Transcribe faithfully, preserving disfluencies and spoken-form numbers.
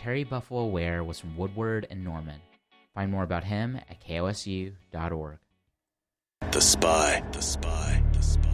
Terry Buffalo Ware was from Woodward and Norman. Find more about him at K O S U dot org. The Spy. The Spy. The Spy.